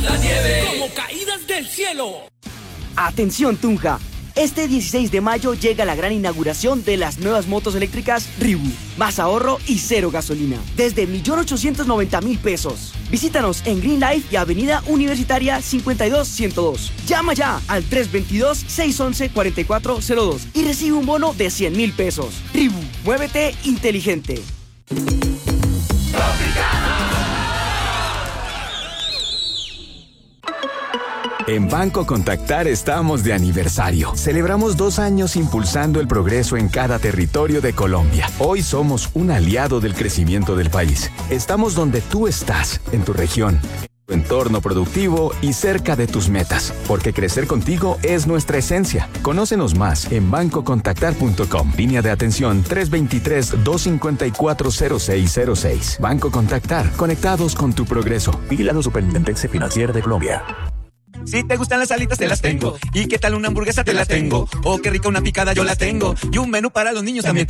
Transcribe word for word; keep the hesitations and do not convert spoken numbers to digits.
La nieve como caídas del cielo. Atención Tunja, este dieciséis de mayo llega la gran inauguración de las nuevas motos eléctricas Ribu. Más ahorro y cero gasolina, desde un millón ochocientos noventa mil pesos. Visítanos en Green Life y Avenida Universitaria cincuenta y dos ciento dos. Llama ya al tres dos dos, seis uno uno, cuatro cuatro cero dos y recibe un bono de cien mil pesos. Ribu, muévete inteligente. En Banco Contactar estamos de aniversario. Celebramos dos años impulsando el progreso en cada territorio de Colombia. Hoy somos un aliado del crecimiento del país. Estamos donde tú estás, en tu región, en tu entorno productivo y cerca de tus metas. Porque crecer contigo es nuestra esencia. Conócenos más en banco contactar punto com. Línea de atención tres dos tres, dos cinco cuatro, cero seis cero seis. Banco Contactar. Conectados con tu progreso. Vigilado Superintendencia Financiera de Colombia. Si te gustan las alitas, te las tengo. ¿Y qué tal una hamburguesa? Te la tengo. Oh, qué rica una picada, yo la tengo. Y un menú para los niños también